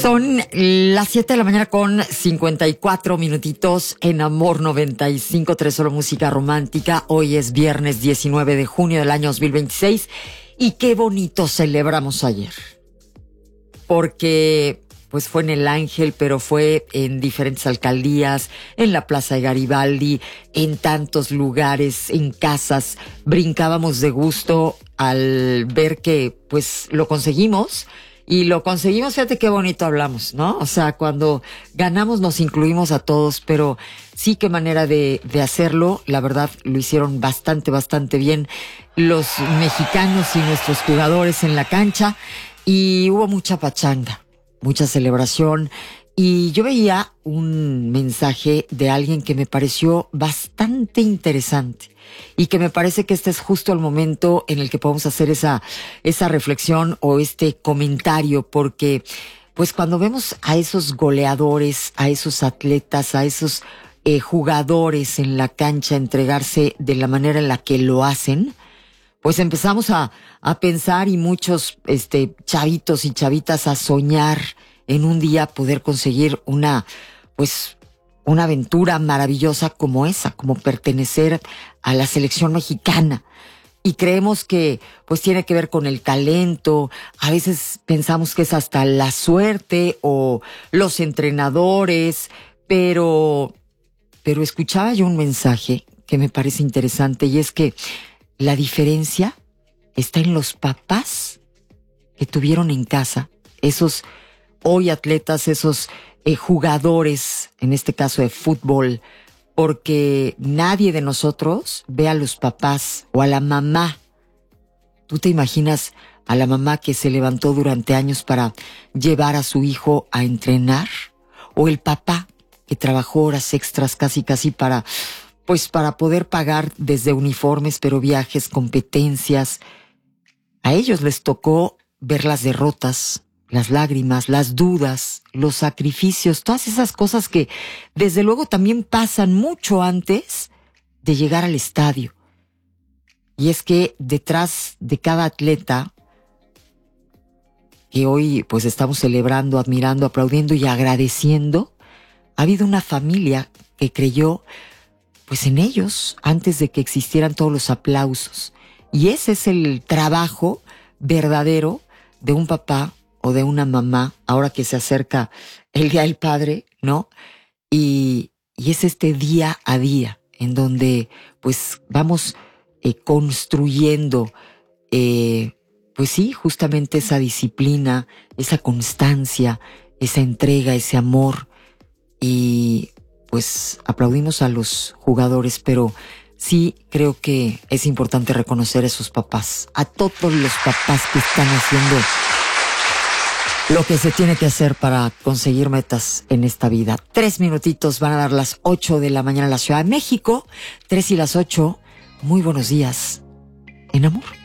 Son las 7 de la mañana con 54 minutitos en Amor 95.3, solo música romántica. Hoy es viernes 19 de junio del año 2026 y qué bonito celebramos ayer. Porque pues fue en el Ángel, pero fue en diferentes alcaldías, en la Plaza de Garibaldi, en tantos lugares, en casas. Brincábamos de gusto al ver que pues lo conseguimos. Y lo conseguimos, fíjate qué bonito hablamos, ¿no? O sea, cuando ganamos nos incluimos a todos, pero sí, qué manera de hacerlo. La verdad, lo hicieron bastante bien los mexicanos y nuestros jugadores en la cancha. Y hubo mucha pachanga, mucha celebración. Y yo veía un mensaje de alguien que me pareció bastante interesante y que me parece que este es justo el momento en el que podemos hacer esa reflexión o este comentario, porque pues cuando vemos a esos goleadores, a esos atletas, a esos jugadores en la cancha entregarse de la manera en la que lo hacen, pues empezamos a pensar, y muchos chavitos y chavitas a soñar en un día poder conseguir una aventura maravillosa como esa, como pertenecer a la selección mexicana. Y creemos que pues tiene que ver con el talento. A veces pensamos que es hasta la suerte o los entrenadores, pero escuchaba yo un mensaje que me parece interesante, y es que la diferencia está en los papás que tuvieron en casa esos hoy atletas, esos jugadores, en este caso de fútbol, porque nadie de nosotros ve a los papás o a la mamá. ¿Tú te imaginas a la mamá que se levantó durante años para llevar a su hijo a entrenar? ¿O el papá que trabajó horas extras casi para poder pagar desde uniformes, pero viajes, competencias? A ellos les tocó ver las derrotas, las lágrimas, las dudas, los sacrificios, todas esas cosas que desde luego también pasan mucho antes de llegar al estadio. Y es que detrás de cada atleta que hoy pues estamos celebrando, admirando, aplaudiendo y agradeciendo, ha habido una familia que creyó pues en ellos antes de que existieran todos los aplausos. Y ese es el trabajo verdadero de un papá o de una mamá, ahora que se acerca el Día del Padre, ¿no? Y es este día a día en donde pues vamos construyendo, pues sí, justamente esa disciplina, esa constancia, esa entrega, ese amor. Y pues aplaudimos a los jugadores, pero sí creo que es importante reconocer a esos papás, a todos los papás que están haciendo lo que se tiene que hacer para conseguir metas en esta vida. 3 minutitos, van a dar las 8 de la mañana en la Ciudad de México. 3 y las 8. Muy buenos días en Amor.